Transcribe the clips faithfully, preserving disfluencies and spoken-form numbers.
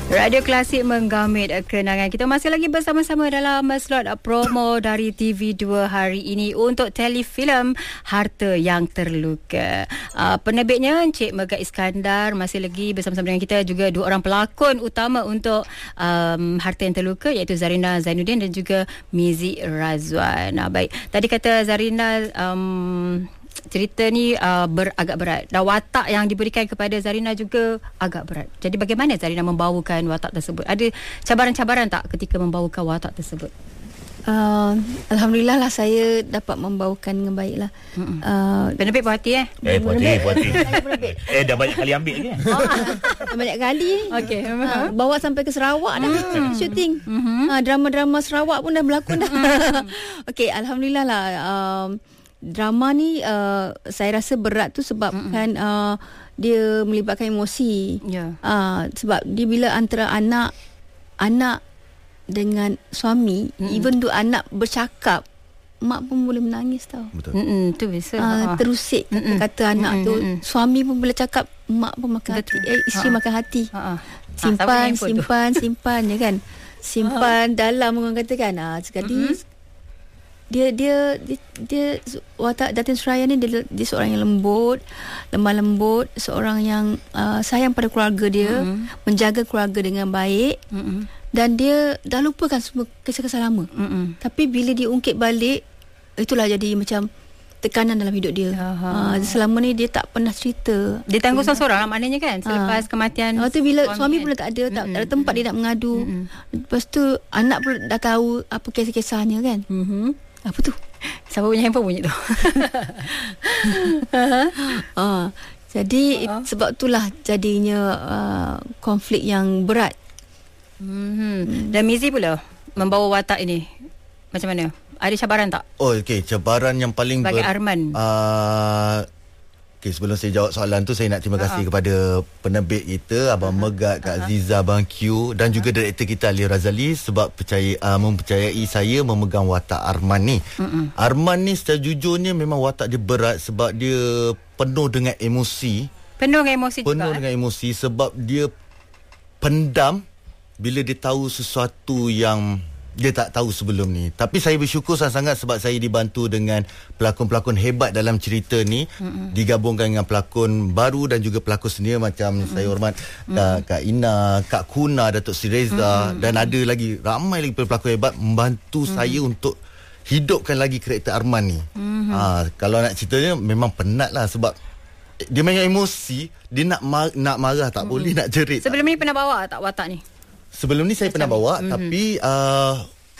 Radio Klasik menggamit kenangan. Kita masih lagi bersama-sama dalam slot promo dari T V dua hari ini untuk telefilm Harta Yang Terluka. Uh, penerbitnya Encik Megat Iskandar masih lagi bersama-sama dengan kita, juga dua orang pelakon utama untuk um, Harta Yang Terluka, iaitu Zarina Zainuddin dan juga Mizi Razwan. Nah, baik, tadi kata Zarina um, cerita ni uh, ber, agak berat, dan watak yang diberikan kepada Zarina juga agak berat. Jadi bagaimana Zarina membawakan watak tersebut? Ada cabaran-cabaran tak ketika membawakan watak tersebut? Uh, Alhamdulillah lah saya dapat membawakan dengan baik lah. uh, Penerbit puas hati eh? Eh puas hati, puas hati. Eh dah banyak kali ambil ke? Oh, dah banyak kali. Okay. uh, Bawa sampai ke Sarawak dah mm. syuting. mm-hmm. uh, Drama-drama Sarawak pun dah berlakon dah. Okay, Alhamdulillah lah. um, Drama ni uh, saya rasa berat tu sebab mm-hmm. kan uh, dia melibatkan emosi. yeah. uh, Sebab dia bila antara anak Anak dengan suami, mm-hmm. even tu anak bercakap, mak pun boleh menangis tau. Betul. Mm-hmm, tu biasa. uh, Terusik mm-hmm. kata anak mm-hmm. tu. Suami pun boleh cakap, mak pun makan Betul. hati eh, Isteri ha. makan hati. ha. Simpan, ha, simpan, simpan je kan. Simpan ha. dalam orang kata kan. ha, Sekali mm-hmm. Dia, dia dia dia watak Datin Suraya ni dia, dia seorang yang lembut, lemah lembut, seorang yang uh, sayang pada keluarga dia, mm-hmm. menjaga keluarga dengan baik, mm-hmm. dan dia dah lupakan semua kisah-kisah lama. Mm-hmm. Tapi bila dia ungkit balik, itulah jadi macam tekanan dalam hidup dia. Uh, selama ni dia tak pernah cerita. Dia tangguh seorang-seorang lah maknanya kan, selepas uh, kematian lepas tu bila suami, suami kan? pun tak ada, tak, mm-hmm. tak ada tempat dia nak mengadu. Mm-hmm. Lepas tu anak pun dah tahu apa kisah-kisahnya kan. Mm-hmm. Apa tu? Siapa punya handphone bunyi tu? uh, jadi uh-huh. sebab itulah jadinya uh, konflik yang berat. Mm-hmm. Hmm. Dan Mizi pula membawa watak ini macam mana? Ada cabaran tak? Oh, okey, cabaran yang paling bagi ber- Arman. Uh, okey, sebelum saya jawab soalan tu, saya nak terima kasih uh-huh. kepada penerbit kita, Abang uh-huh. Megat, Kak uh-huh. Ziza, Abang Q, dan uh-huh. juga director kita Ali Razali, sebab percaya uh, mempercayai saya memegang watak Arman ni. Uh-huh. Arman ni secara jujurnya memang watak dia berat sebab dia penuh dengan emosi. Penuh dengan emosi penuh juga. Penuh dengan eh? emosi sebab dia pendam bila dia tahu sesuatu yang dia tak tahu sebelum ni. Tapi saya bersyukur sangat-sangat sebab saya dibantu dengan pelakon-pelakon hebat dalam cerita ni, mm-hmm. digabungkan dengan pelakon baru dan juga pelakon senior macam mm-hmm. saya hormat mm-hmm. Kak, Kak Ina, Kak Kuna, Datuk Sri Reza, mm-hmm. dan ada lagi ramai lagi pelakon hebat membantu mm-hmm. saya untuk hidupkan lagi karakter Arman ni. Mm-hmm. Ha, kalau nak ceritanya memang penat lah sebab dia main emosi, dia nak mar- nak marah tak mm-hmm. boleh, nak jerit. Sebelum tak. ni pernah bawa tak watak ni? Sebelum ni saya Macam pernah bawa mm-hmm. tapi uh,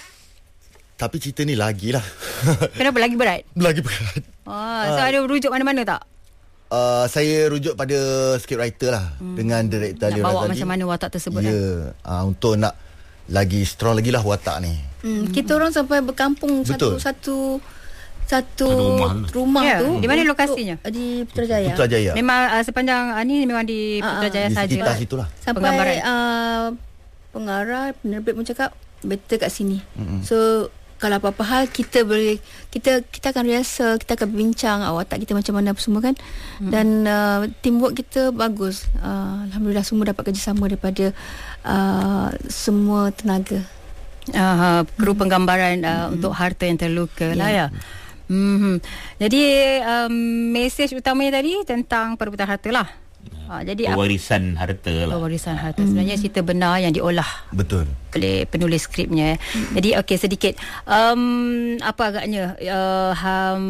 tapi cerita ni lagi lah. Kenapa lagi berat? Lagi berat. Oh, so uh, ada rujuk mana-mana tak? Uh, saya rujuk pada scriptwriter lah, hmm. dengan director Ali Razali. Nak bawa macam mana watak tersebut? Ya, yeah. uh, untuk nak lagi strong lagi lah watak ni. Hmm, kita orang sampai berkampung Betul. satu satu satu rumah, rumah yeah. tu. Di mana lokasinya? Di Putrajaya. Putrajaya. Memang uh, sepanjang uh, ni memang di Putrajaya uh, saja. Di sekitar situlah. Sampai uh, pengarah penerbit pun cakap better kat sini. Mm-hmm. So kalau apa-apa hal kita boleh kita kita akan rehearsal, kita akan bincang uh, watak kita macam mana apa semua kan. Mm-hmm. Dan uh, teamwork kita bagus. Uh, Alhamdulillah semua dapat kerjasama daripada uh, semua tenaga. Uh, kru mm-hmm. penggambaran uh, mm-hmm. untuk Harta Yang Terluka yeah. lah ya. Mm-hmm. Jadi um, mesej utamanya tadi tentang perebutan harta lah. Ha, jadi pewarisan harta lah. Pewarisan harta. Sebenarnya cerita benar yang diolah. Betul. Oleh penulis skripnya. Hmm. Jadi okey sedikit um, apa agaknya uh, um,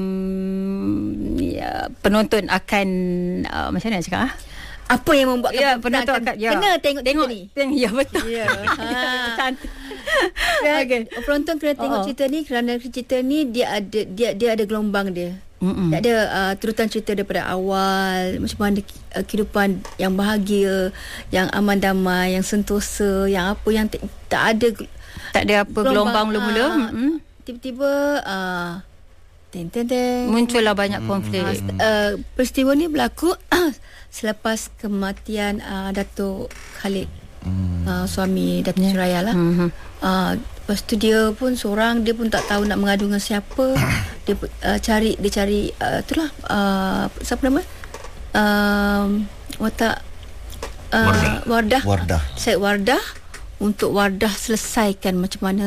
ya, penonton akan uh, macam mana nak cakap ah? Apa yang membuat ya, penonton akan ya. kena tengok tengok ni. Tengok ya betul. Ya. Cantik. Okay. Penonton kena tengok oh. cerita ni kerana cerita ni dia ada dia dia ada gelombang dia. Mm-mm. Tak ada uh, turutan cerita daripada awal, macam mana uh, kehidupan yang bahagia, yang aman damai, yang sentosa, yang apa yang t- tak ada tak ada apa gelombang mula-mula. Uh, tiba-tiba uh, ten ten ten muncullah banyak konflik. Uh, uh, peristiwa ni berlaku selepas kematian uh, Datuk Khalid, mm. uh, suami Datuk yeah. Suraya lah. Mm-hmm. Uh, lepas tu dia pun seorang, dia pun tak tahu nak mengadu dengan siapa. Dia uh, cari dia cari uh, itulah uh, siapa nama uh, watak uh, Wardah. Wardah. Wardah. Syed Wardah untuk Wardah selesaikan macam mana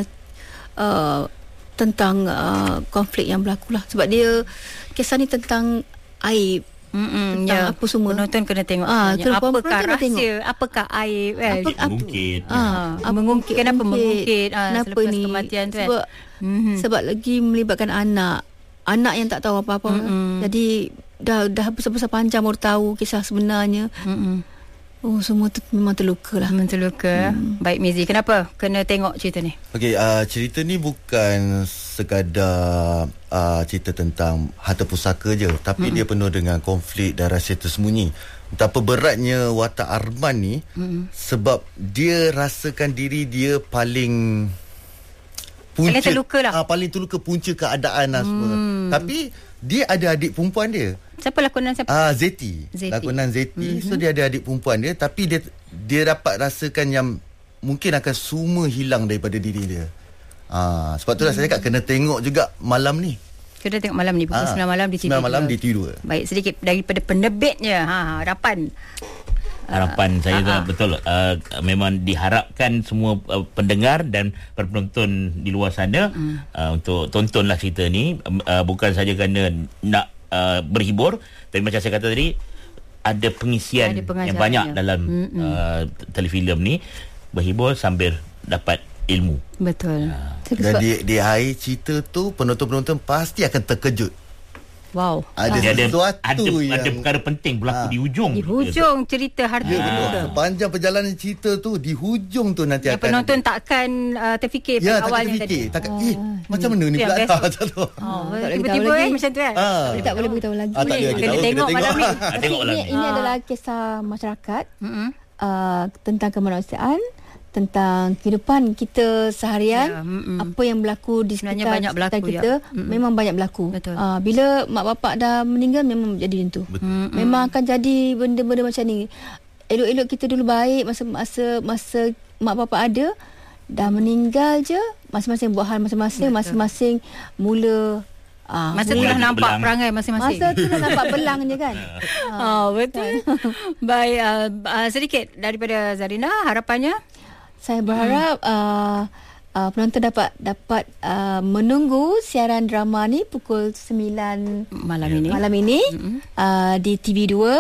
uh, tentang uh, konflik yang berlaku lah. Sebab dia kisah ni tentang aib. Mm-mm, tentang ya. apa semua. Penonton kena tengok Ah, sebenarnya. Apakah penonton kena rahsia, tengok. apakah aib kan? Apa, apa, Mengungkit. ah, Ah, mengungkit, kenapa mengungkit ah, kenapa selepas ni? kematian tu kan? Sebab, Mhm. sebab lagi melibatkan anak. Anak yang tak tahu apa-apa. Mm-mm. Jadi dah dah besar-besar panjang baru tahu kisah sebenarnya. Mm-mm. Oh, semua tu memang terluka lah. Memang terluka. Hmm. Baik Mizi, kenapa kena tengok cerita ni? Okey, uh, cerita ni bukan sekadar uh, cerita tentang harta pusaka je, tapi mm-hmm. dia penuh dengan konflik dan rahsia tersembunyi. Betapa beratnya watak Arman ni, mm-hmm. sebab dia rasakan diri dia paling punca, paling terluka lah. Uh, paling terluka punca keadaan lah semua. Mm. Tapi dia ada adik perempuan dia. Siapa lakonan siapa? Ah, Zeti. Zeti. Lakonan Zeti. Mm-hmm. So dia ada adik perempuan dia, tapi dia dia dapat rasakan yang mungkin akan semua hilang daripada diri dia. Ah, sebab tu lah mm. saya cakap kena tengok juga malam ni. Kena tengok malam ni pukul Ah, sembilan malam di T V dua. sembilan malam di T V dua. Baik, sedikit daripada penerbitnya. Ha, harapan. Harapan uh, saya uh, uh, uh. betul uh, memang diharapkan semua uh, pendengar dan penonton di luar sana uh. Uh, untuk tontonlah cerita ni, uh, bukan saja kerana nak uh, berhibur, tapi macam saya kata tadi ada pengisian ada yang banyak dalam uh, telefilm ni, berhibur sambil dapat ilmu. Betul. Uh. Dan di, di akhir cerita tu penonton-penonton pasti akan terkejut. Wow. Ada Dia ada, sesuatu ada, yang ada perkara penting berlaku Ah. di hujung. Di hujung cerita harta Ya, betul. terluka. Sepanjang perjalanan cerita tu di hujung tu nanti Yang akan penonton takkan uh, terfikir ya, pada tak awalnya terfikir. tadi. Takkan eh macam mana ni Itu yang pula best. macam tu. Oh, tak boleh tiba-tiba tahu eh lagi. macam tu kan. Ah. Dia tak boleh beritahu lagi. Ah, tak boleh Kena kita tahu, tengok kena malam ni. Ah, Tapi tengok ini, lagi. ini Ah. adalah kisah masyarakat Mm-mm. uh, tentang kemanusiaan, tentang kehidupan kita seharian, Ya, mm-mm. apa yang berlaku di Sebenarnya sekitar, banyak berlaku, sekitar kita, ya. Mm-mm. memang banyak berlaku. Betul. Uh, bila mak bapak dah meninggal memang jadi macam tu. Betul. Memang akan jadi benda-benda macam ni. Elok-elok kita dulu baik masa-masa masa mak bapak ada, dah meninggal je, masing-masing buat hal masing-masing, Betul. masing-masing mula uh, Masa tu mula, dah nampak belang. perangai masing-masing. masa tu dah nampak belang je kan. Oh, betul. Baik, uh, uh, sedikit daripada Zarina, harapannya? Saya berharap hmm. uh, uh, penonton dapat dapat uh, menunggu siaran drama ni pukul sembilan Malam ini. malam ini uh, di T V dua,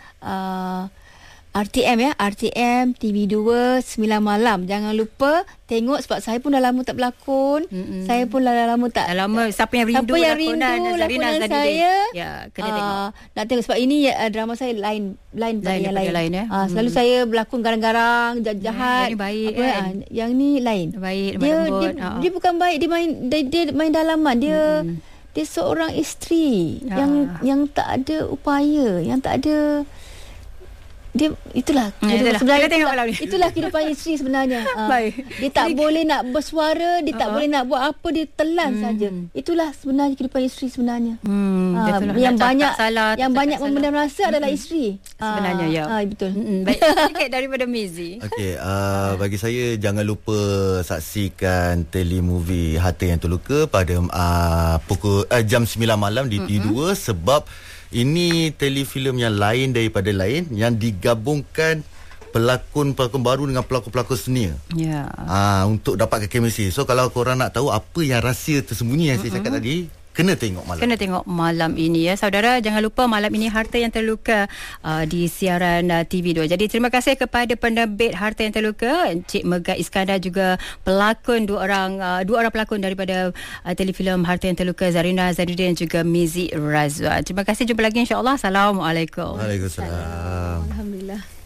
uh, R T M ya, R T M T V dua sembilan malam. Jangan lupa tengok sebab saya pun dah lama tak berlakon. Mm-mm. Saya pun dah lama tak. Dah lama, siapa yang rindu Siapa yang rindu lakonan Zarina lakonan Zadidin? saya, Ya, kena ah, tengok. nak tengok sebab ini uh, drama saya lain lain daripada Lain yang daripada lain. lain, ya? Ah, selalu saya berlakon garang-garang, jahat-jahat. yang ni baik, apa, kan? ah, yang ni lain. Baik, Dia lembut. dia, Ah. dia bukan baik, dia main dia, dia main dalaman. Dia Mm-mm. dia seorang isteri Ah. yang yang tak ada upaya, yang tak ada dia itulah Ya, kehidupan itulah. sebenarnya. Kita tengok Itulah, malam ni. itulah kehidupan isteri sebenarnya. Ah, Baik. dia tak boleh nak bersuara, dia tak Ah. boleh nak buat apa, dia telan saja. Itulah sebenarnya kehidupan isteri sebenarnya. Hmm, Ah, betul lah. yang Nak cakap banyak salah, yang tak banyak cakap memendam salah. rasa adalah isteri. Sebenarnya, ya. Ah, betul. Mm-mm. Baik, sedikit daripada Mizi. Okey, uh, bagi saya jangan lupa saksikan telemovie Harta yang Terluka pada uh, pukul uh, jam sembilan malam di T V dua, sebab ini telefilm yang lain daripada lain, yang digabungkan pelakon-pelakon baru dengan pelakon-pelakon senior. Ya. Ah, untuk dapatkan chemistry. So kalau korang nak tahu apa yang rahsia tersembunyi yang saya cakap tadi, kena tengok malam. Kena tengok malam ini ya. Saudara, jangan lupa malam ini Harta yang Terluka uh, di siaran uh, T V dua. Jadi terima kasih kepada penerbit Harta yang Terluka, Encik Megat Iskandar, juga pelakon dua orang uh, dua orang pelakon daripada uh, telefilm Harta yang Terluka, Zarina Zadidin juga Mizi Razwan. Terima kasih, jumpa lagi insya-Allah. Assalamualaikum. Waalaikumsalam. Alhamdulillah.